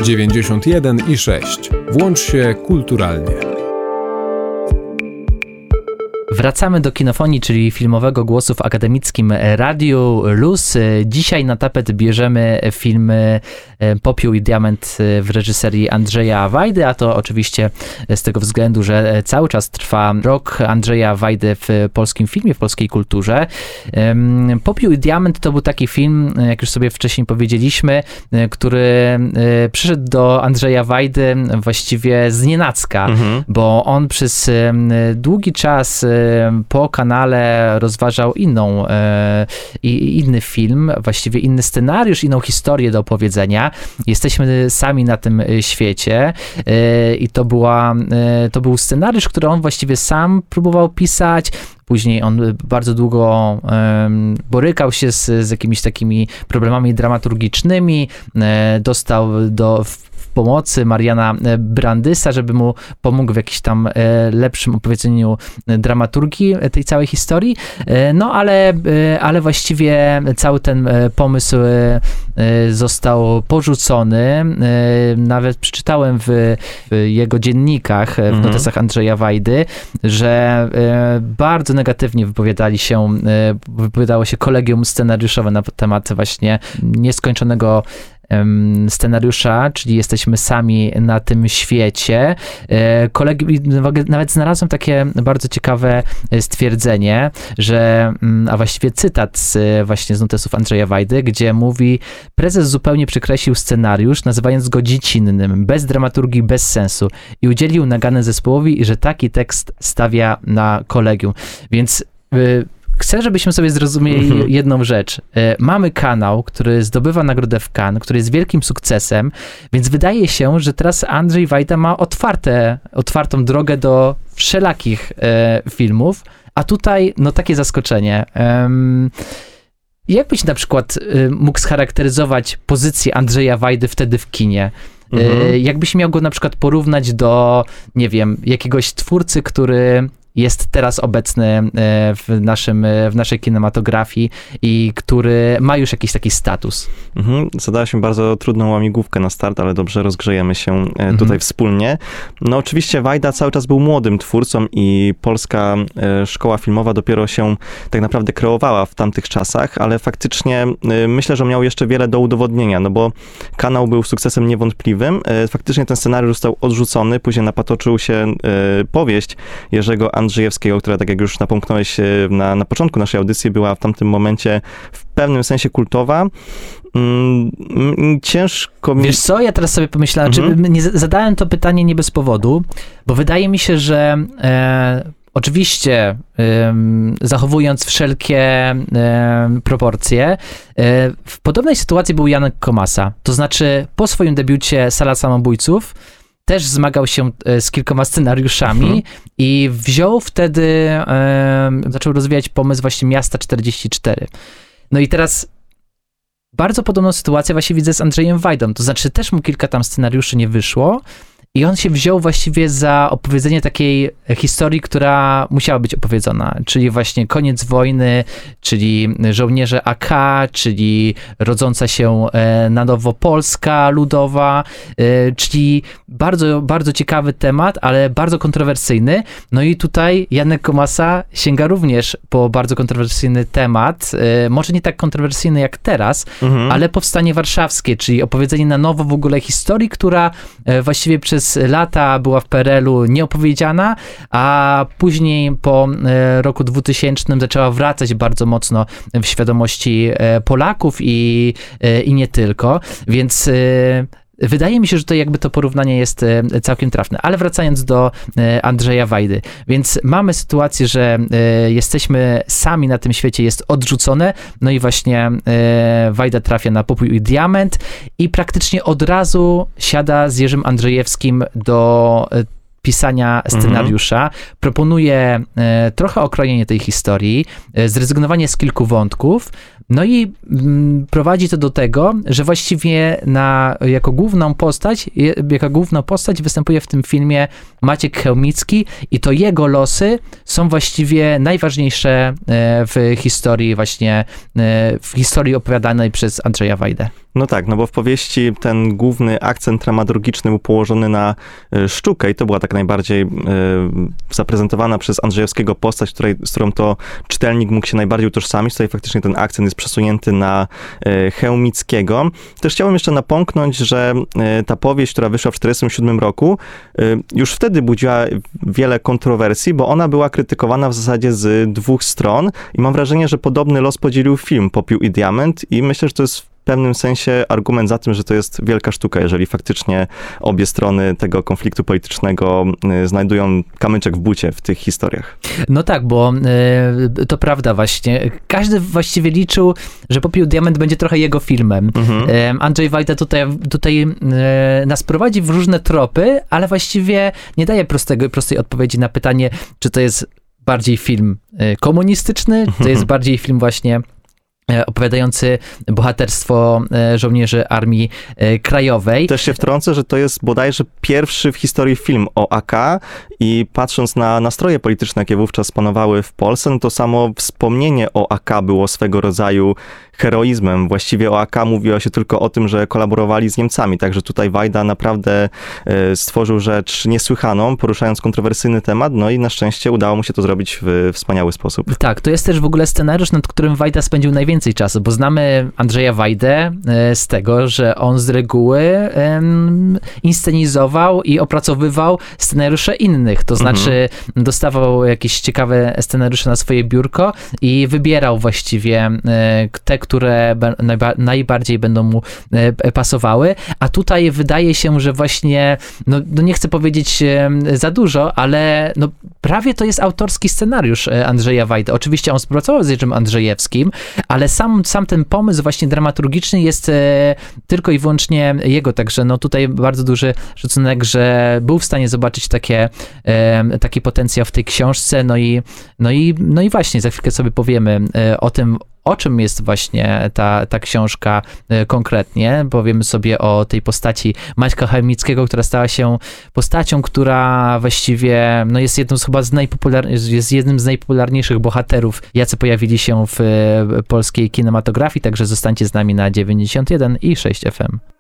91,6. Włącz się kulturalnie. Wracamy do Kinofonii, czyli filmowego głosu w akademickim Radiu Luz. Dzisiaj na tapet bierzemy film Popiół i Diament w reżyserii Andrzeja Wajdy, a to oczywiście z tego względu, że cały czas trwa rok Andrzeja Wajdy w polskim filmie, w polskiej kulturze. Popiół i Diament to był taki film, jak już sobie wcześniej powiedzieliśmy, który przyszedł do Andrzeja Wajdy właściwie znienacka, bo on przez długi czas po kanale rozważał inny film, właściwie inny scenariusz, inną historię do opowiedzenia. Jesteśmy sami na tym świecie i to był scenariusz, który on właściwie sam próbował pisać. Później on bardzo długo borykał się z jakimiś takimi problemami dramaturgicznymi. Dostał pomocy Mariana Brandysa, żeby mu pomógł w jakimś tam lepszym opowiedzeniu dramaturgii tej całej historii. No ale właściwie cały ten pomysł został porzucony. Nawet przeczytałem w jego dziennikach, w notesach Andrzeja Wajdy, że bardzo negatywnie wypowiadało się kolegium scenariuszowe na temat właśnie nieskończonego scenariusza, czyli jesteśmy sami na tym świecie. Nawet znalazłem takie bardzo ciekawe stwierdzenie, a właściwie cytat właśnie z notesów Andrzeja Wajdy, gdzie mówi: prezes zupełnie przekreślił scenariusz, nazywając go dziecinnym, bez dramaturgii, bez sensu i udzielił nagany zespołowi, że taki tekst stawia na kolegium. Więc chcę, żebyśmy sobie zrozumieli jedną rzecz. Mamy kanał, który zdobywa nagrodę w Cannes, który jest wielkim sukcesem, więc wydaje się, że teraz Andrzej Wajda ma otwartą drogę do wszelakich filmów, a tutaj takie zaskoczenie. Jak byś na przykład mógł scharakteryzować pozycję Andrzeja Wajdy wtedy w kinie? Jakbyś miał go na przykład porównać do, nie wiem, jakiegoś twórcy, który jest teraz obecny w naszej kinematografii i który ma już jakiś taki status. Zadałeś mi bardzo trudną łamigłówkę na start, ale dobrze, rozgrzejemy się tutaj wspólnie. No oczywiście Wajda cały czas był młodym twórcą i polska szkoła filmowa dopiero się tak naprawdę kreowała w tamtych czasach, ale faktycznie myślę, że miał jeszcze wiele do udowodnienia, no bo kanał był sukcesem niewątpliwym. Faktycznie ten scenariusz został odrzucony, później napatoczył się powieść Jerzego Andrzejewskiego, która, tak jak już napomknąłeś na początku naszej audycji, była w tamtym momencie w pewnym sensie kultowa. Ciężko mi... Wiesz co, ja teraz sobie pomyślałem, zadałem to pytanie nie bez powodu, bo wydaje mi się, że oczywiście zachowując wszelkie proporcje, w podobnej sytuacji był Janek Komasa. To znaczy po swoim debiucie Sala Samobójców też zmagał się z kilkoma scenariuszami i wziął wtedy, zaczął rozwijać pomysł właśnie Miasta 44. No i teraz bardzo podobną sytuację właśnie widzę z Andrzejem Wajdą, to znaczy też mu kilka tam scenariuszy nie wyszło i on się wziął właściwie za opowiedzenie takiej historii, która musiała być opowiedzona, czyli właśnie koniec wojny, czyli żołnierze AK, czyli rodząca się na nowo Polska Ludowa, czyli bardzo, bardzo ciekawy temat, ale bardzo kontrowersyjny. No i tutaj Janek Komasa sięga również po bardzo kontrowersyjny temat, może nie tak kontrowersyjny jak teraz, ale Powstanie Warszawskie, czyli opowiedzenie na nowo w ogóle historii, która właściwie przez lata była w PRL-u nieopowiedziana, a później po roku 2000 zaczęła wracać bardzo mocno w świadomości Polaków i nie tylko, więc wydaje mi się, że to jakby to porównanie jest całkiem trafne. Ale wracając do Andrzeja Wajdy, więc mamy sytuację, że jesteśmy sami na tym świecie, jest odrzucone, no i właśnie Wajda trafia na Popiół i Diament i praktycznie od razu siada z Jerzym Andrzejewskim do pisania scenariusza, proponuje trochę okrojenie tej historii, zrezygnowanie z kilku wątków, No i prowadzi to do tego, że właściwie jako główną postać występuje w tym filmie Maciek Chełmicki i to jego losy są właściwie najważniejsze w historii w historii opowiadanej przez Andrzeja Wajdę. No tak, no bo w powieści ten główny akcent dramaturgiczny był położony na sztukę i to była tak najbardziej zaprezentowana przez Andrzejewskiego postać, z którą to czytelnik mógł się najbardziej utożsamić. Tutaj faktycznie ten akcent jest przesunięty na Chełmickiego. Też chciałem jeszcze napomknąć, że ta powieść, która wyszła w 1947 roku, już wtedy budziła wiele kontrowersji, bo ona była krytykowana w zasadzie z dwóch stron i mam wrażenie, że podobny los podzielił film Popiół i Diament i myślę, że to jest w pewnym sensie argument za tym, że to jest wielka sztuka, jeżeli faktycznie obie strony tego konfliktu politycznego znajdują kamyczek w bucie w tych historiach. No tak, bo to prawda właśnie. Każdy właściwie liczył, że Popiół i Diament będzie trochę jego filmem. Andrzej Wajda tutaj nas prowadzi w różne tropy, ale właściwie nie daje prostej odpowiedzi na pytanie, czy to jest bardziej film komunistyczny, czy to jest bardziej film właśnie opowiadający bohaterstwo żołnierzy Armii Krajowej. Też się wtrącę, że to jest bodajże pierwszy w historii film o AK i patrząc na nastroje polityczne, jakie wówczas panowały w Polsce, no to samo wspomnienie o AK było swego rodzaju heroizmem. Właściwie o AK mówiło się tylko o tym, że kolaborowali z Niemcami, także tutaj Wajda naprawdę stworzył rzecz niesłychaną, poruszając kontrowersyjny temat, no i na szczęście udało mu się to zrobić w wspaniały sposób. Tak, to jest też w ogóle scenariusz, nad którym Wajda spędził najwięcej czasu, bo znamy Andrzeja Wajdę z tego, że on z reguły inscenizował i opracowywał scenariusze innych, to znaczy dostawał jakieś ciekawe scenariusze na swoje biurko i wybierał właściwie te, które najbardziej będą mu pasowały, a tutaj wydaje się, że właśnie, no nie chcę powiedzieć za dużo, ale no prawie to jest autorski scenariusz Andrzeja Wajdy. Oczywiście on współpracował z Jerzym Andrzejewskim, ale sam ten pomysł właśnie dramaturgiczny jest tylko i wyłącznie jego, także no tutaj bardzo duży szacunek, że był w stanie zobaczyć taki potencjał w tej książce, no i właśnie za chwilkę sobie powiemy o tym, o czym jest właśnie ta książka konkretnie. Powiemy sobie o tej postaci Maćka Chełmickiego, która stała się postacią, która właściwie no jest jednym z najpopularniejszych bohaterów, jacy pojawili się w polskiej kinematografii, także zostańcie z nami na 91 i 6 FM.